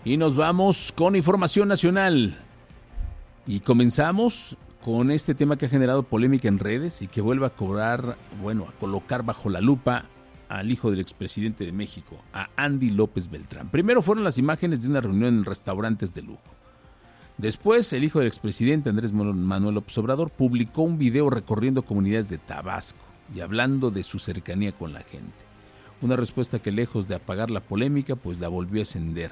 Y nos vamos con información nacional. Y comenzamos con este tema que ha generado polémica en redes y que vuelve a colocar bajo la lupa al hijo del expresidente de México, a Andy López Beltrán. Primero fueron las imágenes de una reunión en restaurantes de lujo. Después, el hijo del expresidente Andrés Manuel López Obrador publicó un video recorriendo comunidades de Tabasco y hablando de su cercanía con la gente. Una respuesta que, lejos de apagar la polémica, pues la volvió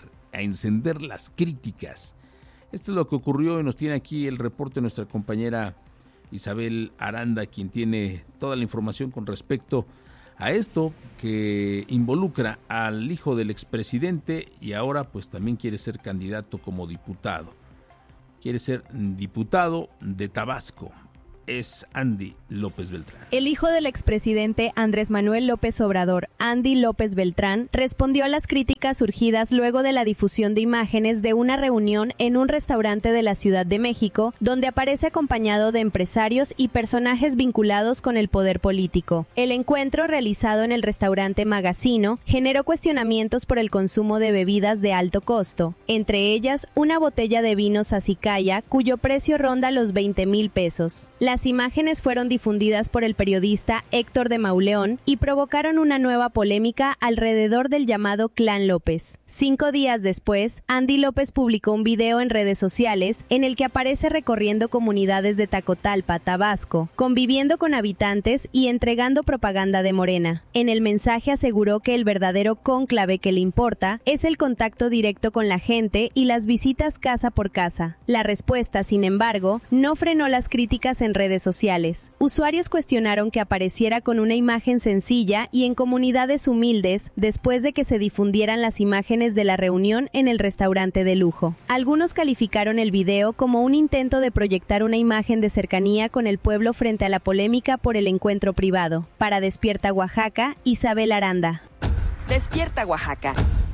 a encender las críticas. Esto es lo que ocurrió y nos tiene aquí el reporte de nuestra compañera Isabel Aranda, quien tiene toda la información con respecto a esto que involucra al hijo del expresidente y ahora pues también quiere ser candidato como diputado. Quiere ser diputado de Tabasco. Es Andy López Beltrán. El hijo del expresidente Andrés Manuel López Obrador, Andy López Beltrán, respondió a las críticas surgidas luego de la difusión de imágenes de una reunión en un restaurante de la Ciudad de México, donde aparece acompañado de empresarios y personajes vinculados con el poder político. El encuentro, realizado en el restaurante Magazino, generó cuestionamientos por el consumo de bebidas de alto costo, entre ellas una botella de vino Sassicaia, cuyo precio ronda los 20,000 pesos. Las imágenes fueron difundidas por el periodista Héctor de Mauleón y provocaron una nueva polémica alrededor del llamado Clan López. 5 días después, Andy López publicó un video en redes sociales en el que aparece recorriendo comunidades de Tacotalpa, Tabasco, conviviendo con habitantes y entregando propaganda de Morena. En el mensaje aseguró que el verdadero cónclave que le importa es el contacto directo con la gente y las visitas casa por casa. La respuesta, sin embargo, no frenó las críticas en redes sociales. Usuarios cuestionaron que apareciera con una imagen sencilla y en comunidades humildes después de que se difundieran las imágenes de la reunión en el restaurante de lujo. Algunos calificaron el video como un intento de proyectar una imagen de cercanía con el pueblo frente a la polémica por el encuentro privado. Para Despierta Oaxaca, Isabel Aranda. Despierta Oaxaca.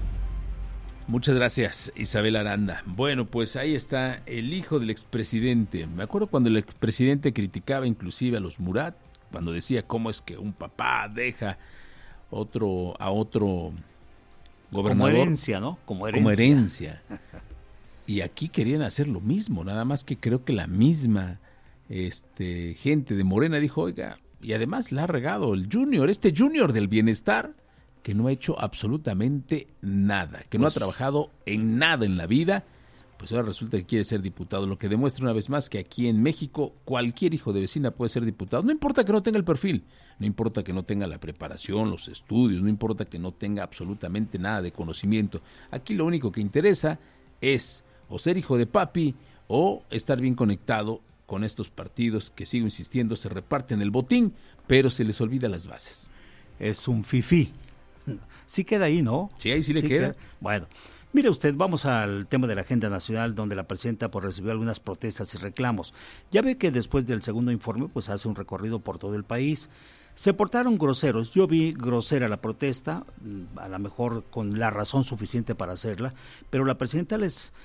Muchas gracias, Isabel Aranda. Bueno, pues ahí está el hijo del expresidente. Me acuerdo cuando el expresidente criticaba inclusive a los Murat, cuando decía cómo es que un papá deja a otro gobernador. Como herencia, ¿no? Como herencia. Y aquí querían hacer lo mismo, nada más que creo que la misma gente de Morena dijo, oiga, y además la ha regado el Junior del bienestar, que no ha hecho absolutamente nada, que no ha trabajado en nada en la vida, pues ahora resulta que quiere ser diputado, lo que demuestra una vez más que aquí en México cualquier hijo de vecina puede ser diputado, no importa que no tenga el perfil, no importa que no tenga la preparación, los estudios, no importa que no tenga absolutamente nada de conocimiento, aquí lo único que interesa es o ser hijo de papi o estar bien conectado con estos partidos que, sigo insistiendo, se reparten el botín, pero se les olvida las bases. Es un fifí. Sí queda ahí, ¿no? Sí, ahí sí le queda. Bueno, mire usted, vamos al tema de la agenda nacional, donde la presidenta recibió algunas protestas y reclamos. Ya ve que después del segundo informe, pues hace un recorrido por todo el país. Se portaron groseros, yo vi grosera la protesta, a lo mejor con la razón suficiente para hacerla, pero la presidenta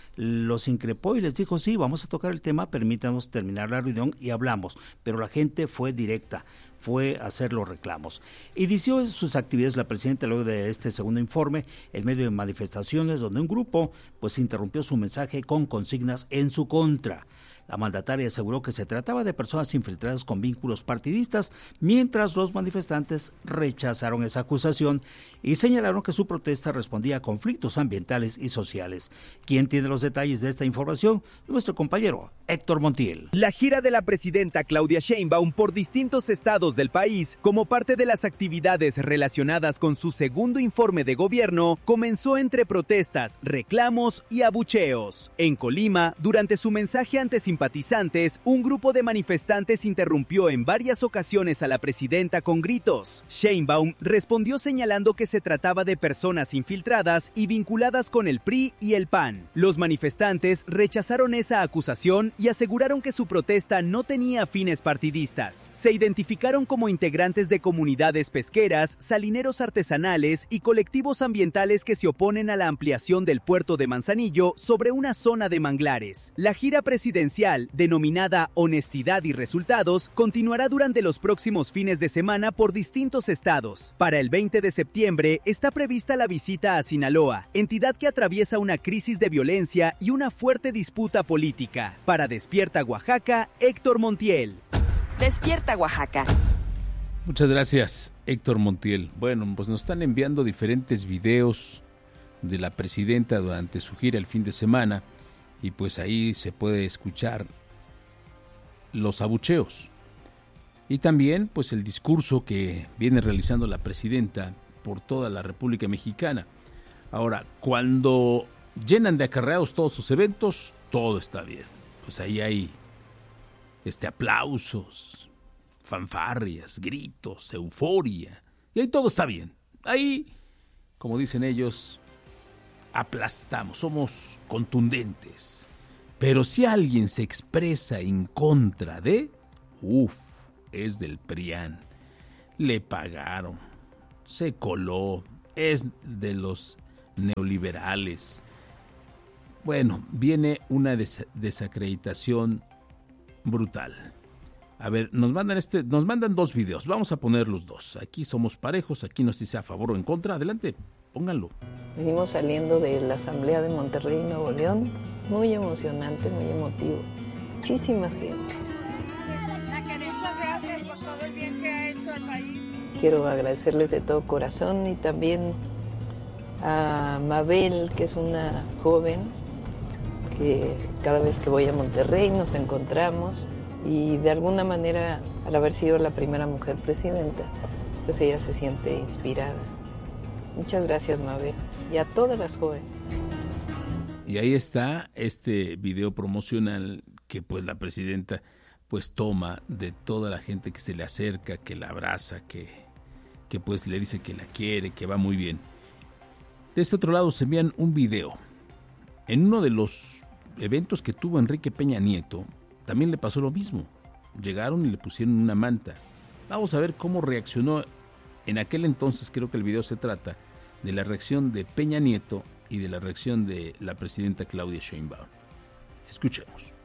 los increpó y les dijo, sí, vamos a tocar el tema, permítanos terminar la reunión y hablamos, pero la gente fue directa. Fue a hacer los reclamos. Inició sus actividades la presidenta luego de este segundo informe en medio de manifestaciones donde un grupo pues interrumpió su mensaje con consignas en su contra. La mandataria aseguró que se trataba de personas infiltradas con vínculos partidistas, mientras los manifestantes rechazaron esa acusación y señalaron que su protesta respondía a conflictos ambientales y sociales. ¿Quién tiene los detalles de esta información? Nuestro compañero Héctor Montiel. La gira de la presidenta Claudia Sheinbaum por distintos estados del país, como parte de las actividades relacionadas con su segundo informe de gobierno, comenzó entre protestas, reclamos y abucheos. En Colima, durante su mensaje ante simpatizantes, un grupo de manifestantes interrumpió en varias ocasiones a la presidenta con gritos. Sheinbaum respondió señalando que se trataba de personas infiltradas y vinculadas con el PRI y el PAN. Los manifestantes rechazaron esa acusación y aseguraron que su protesta no tenía fines partidistas. Se identificaron como integrantes de comunidades pesqueras, salineros artesanales y colectivos ambientales que se oponen a la ampliación del puerto de Manzanillo sobre una zona de manglares. La gira presidencial social, denominada Honestidad y Resultados, continuará durante los próximos fines de semana por distintos estados. Para el 20 de septiembre está prevista la visita a Sinaloa, entidad que atraviesa una crisis de violencia y una fuerte disputa política. Para Despierta Oaxaca, Héctor Montiel. Despierta Oaxaca. Muchas gracias, Héctor Montiel. Bueno, pues nos están enviando diferentes videos de la presidenta durante su gira el fin de semana y pues ahí se puede escuchar los abucheos y también pues el discurso que viene realizando la presidenta por toda la República Mexicana. Ahora, cuando llenan de acarreados todos sus eventos, todo está bien. Pues ahí hay aplausos, fanfarrias, gritos, euforia, y ahí todo está bien. Ahí, como dicen ellos, aplastamos, somos contundentes. Pero si alguien se expresa en contra de, es del PRIAN. Le pagaron, se coló, es de los neoliberales. Bueno, viene una desacreditación brutal. A ver, nos mandan dos videos, vamos a poner los dos. Aquí somos parejos, aquí no sé si a favor o en contra. Adelante, pónganlo. Venimos saliendo de la Asamblea de Monterrey, Nuevo León, muy emocionante, muy emotivo. Muchísima gente. La querencia, gracias por todo el bien que ha hecho al país. Quiero agradecerles de todo corazón y también a Mabel, que es una joven que cada vez que voy a Monterrey nos encontramos y de alguna manera, al haber sido la primera mujer presidenta, pues ella se siente inspirada. Muchas gracias, Mabel, y a todas las jóvenes. Y ahí está este video promocional que pues la presidenta pues toma de toda la gente que se le acerca, que la abraza, que pues le dice que la quiere, que va muy bien. De este otro lado se envían un video. En uno de los eventos que tuvo Enrique Peña Nieto, también le pasó lo mismo. Llegaron y le pusieron una manta. Vamos a ver cómo reaccionó en aquel entonces. Creo que el video se trata de la reacción de Peña Nieto y de la reacción de la presidenta Claudia Sheinbaum. Escuchemos.